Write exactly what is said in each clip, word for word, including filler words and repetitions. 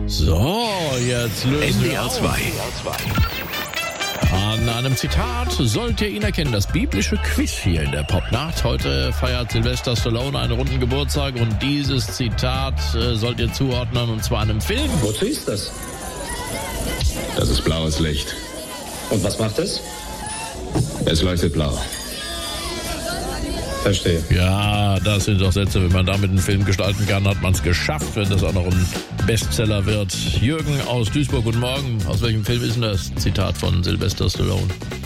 So, jetzt lösen N D wir R auf. zwei. An einem Zitat sollt ihr ihn erkennen. Das biblische Quiz hier in der Popnacht. Heute feiert Sylvester Stallone einen runden Geburtstag und dieses Zitat äh, sollt ihr zuordnen, und zwar einem Film. Wozu ist das? Das ist blaues Licht. Und was macht es? Es leuchtet blau. Verstehe. Ja, das sind doch Sätze, wenn man damit einen Film gestalten kann, hat man es geschafft, wenn das auch noch ein Bestseller wird. Jürgen aus Duisburg, guten Morgen. Aus welchem Film ist denn das Zitat von Sylvester Stallone?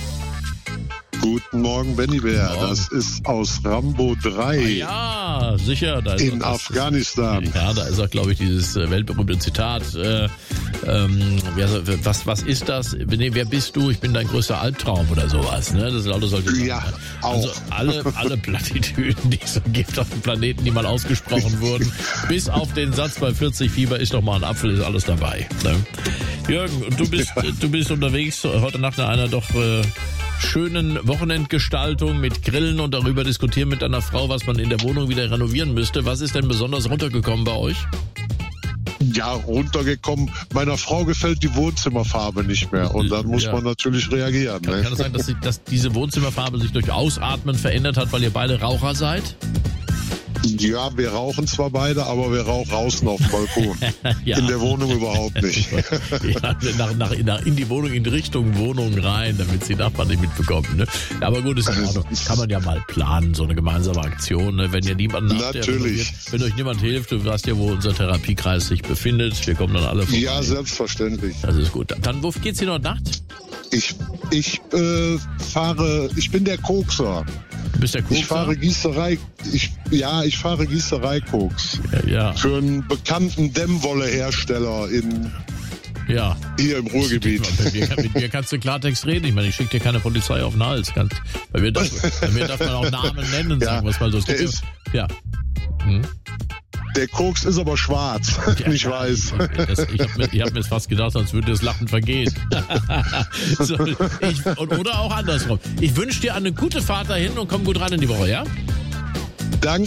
Guten Morgen, Benny Bär. Morgen. Das ist aus Rambo drei Ja, sicher. Da ist in doch das- Afghanistan. Ja, da ist auch, glaube ich, dieses äh, weltberühmte Zitat. Äh, ähm, wer- was, was ist das? Nee, wer bist du? Ich bin dein größter Albtraum oder sowas. Ne? Das sind alles solche Ja, Sachen. auch. Also alle, alle Plattitüden, die es so gibt auf dem Planeten, die mal ausgesprochen wurden, bis auf den Satz bei vierzig Fieber ist doch mal ein Apfel, ist alles dabei. Ne? Jürgen, und du bist, du bist unterwegs heute Nacht in einer doch äh, schönen Wochenendgestaltung mit Grillen und darüber diskutieren mit deiner Frau, was man in der Wohnung wieder renovieren müsste. Was ist denn besonders runtergekommen bei euch? Ja, runtergekommen. Meiner Frau gefällt die Wohnzimmerfarbe nicht mehr. Und dann muss Ja. man natürlich reagieren. Kann, Ne? kann es sein, dass, sie, dass diese Wohnzimmerfarbe sich durch Ausatmen verändert hat, weil ihr beide Raucher seid? Ja, wir rauchen zwar beide, aber wir rauchen draußen auf dem Balkon. Ja. In der Wohnung überhaupt nicht. Ja, nach, nach, nach, in die Wohnung, in Richtung Wohnung rein, damit die Nachbarn nicht mitbekommen. Ne? Ja, aber gut, ist in Ordnung. Kann man ja mal planen, so eine gemeinsame Aktion. Ne? Wenn ihr niemanden habt, der Natürlich. renoviert, wenn euch niemand hilft, du weißt ja, wo unser Therapiekreis sich befindet. Wir kommen dann alle vorbei. Ja, selbstverständlich. Das ist gut. Dann, wo geht's hier heute Nacht? Ich, ich äh, fahre, ich bin der Kokser. Du bist der Kokser? Ich fahre Gießerei, ich, ja, ich fahre Gießerei-Koks. Ja, Für einen bekannten Dämmwollehersteller in, ja. hier im Ruhrgebiet. Mit mir, mit mir kannst du Klartext reden. Ich meine, ich schicke dir keine Polizei auf den Hals. Kannst, bei, mir darf, bei mir darf man auch Namen nennen, Ja, sagen wir es mal so. Es der gibt ist- ja. Hm? Der Koks ist aber schwarz, Ja, nicht weiß. Das, ich habe mir, ich hab mir jetzt fast gedacht, sonst würde das Lachen vergehen. So, ich, und, oder auch andersrum. Ich wünsche dir eine gute Fahrt dahin und komm gut rein in die Woche, ja? Danke.